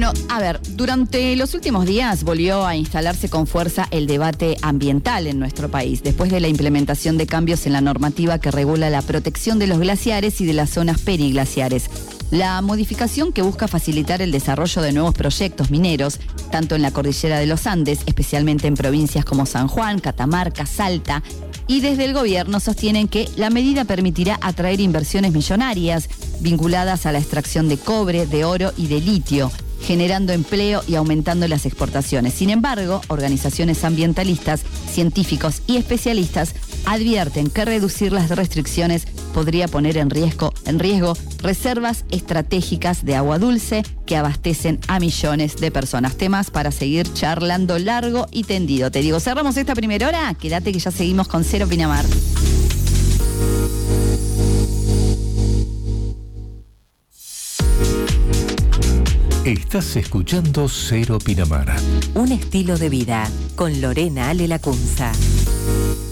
Bueno, a ver, durante los últimos días volvió a instalarse con fuerza el debate ambiental en nuestro país, después de la implementación de cambios en la normativa que regula la protección de los glaciares y de las zonas periglaciares. La modificación que busca facilitar el desarrollo de nuevos proyectos mineros, tanto en la cordillera de los Andes, especialmente en provincias como San Juan, Catamarca, Salta, y desde el gobierno sostienen que la medida permitirá atraer inversiones millonarias vinculadas a la extracción de cobre, de oro y de litio, generando empleo y aumentando las exportaciones. Sin embargo, organizaciones ambientalistas, científicos y especialistas advierten que reducir las restricciones podría poner en riesgo reservas estratégicas de agua dulce que abastecen a millones de personas. Temas para seguir charlando largo y tendido. Te digo, cerramos esta primera hora, quédate que ya seguimos con Cero Pinamar. Estás escuchando Cero Pinamar. Un estilo de vida con Lorena Ale Lacunza.